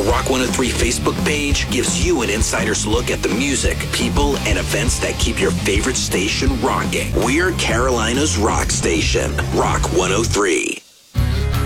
Rock 103 Facebook page gives you an insider's look at the music, people, and events that keep your favorite station rocking. We're Carolina's rock station, Rock 103.